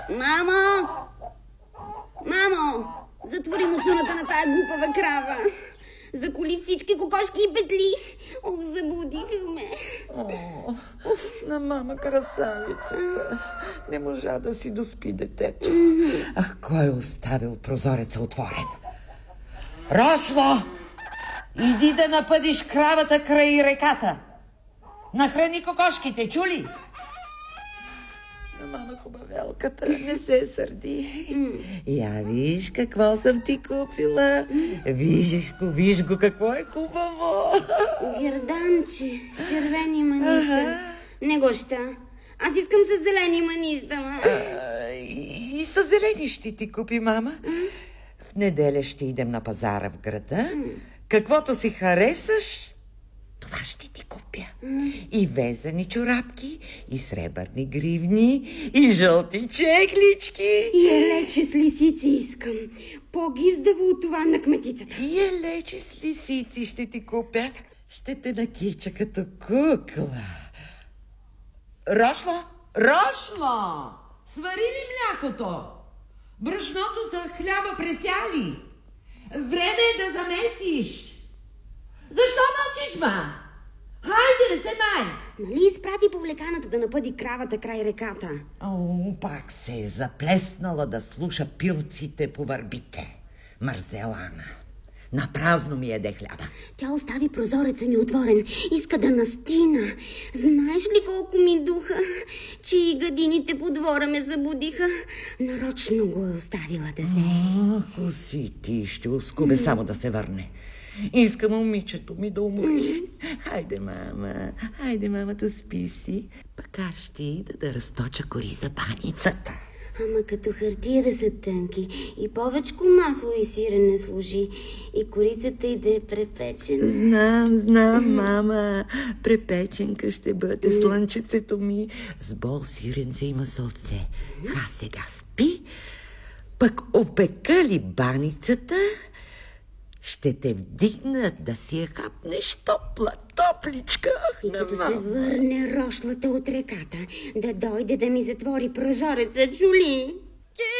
Мамо! Мамо! Затвори муцуната на тая глупава крава. Заколи всички кокошки и петли. Ох, забудиха ме. На мама красавицата. Не можа да си доспи детето. Ах, кой е оставил прозореца отворен? Рошло! Иди да напъдиш кравата край реката. Нахрани кокошките, чули? На мама хубавелката, не се сърди. Я виж какво съм ти купила. Виж го какво е хубаво. Герданче с червени маниста. Не го ща. Аз искам с зелени маниста. И с зелени ще ти купи, мама. В неделя ще идем на пазара в града. Каквото си харесаш, това ще ти купя. И везани чорапки, и сребърни гривни, и жълти чеглички. И елече с лисици искам. По-гиздаво от това на кметицата. И елече с лисици ще ти купя. Ще те накича като кукла. Рошло! Свари ли млякото? Брашното за хляба пресяли? Време е да замесиш. Защо мълчиш, ма? Хайде, не се май! Нали изпрати повлеканата да напъди кравата край реката? Пак се е заплеснала да слуша пилците по върбите. Мързелана. Напразно ми яде хляба. Тя остави прозореца ми отворен. Иска да настина. Знаеш ли колко ми духа, че и гадините по двора ме забудиха? Нарочно го е оставила да се... Ако си ти, ще ускубе само да се върне. Искам момичето ми да умори. Хайде, мама, доспи си. Пък аз ще ида да разточа кори за баницата. Ама като хартия да са тънки и повечко масло и сирене служи и корицата и да е препечена. Знам, мама. Препеченка ще бъде слънчецето ми. С бол сиренце има сълце. Сега спи. Пък опека ли баницата, ще те вдигнат да си я хапнеш топличка. И като се върне рошлата от реката, да дойде да ми затвори прозореца, чули?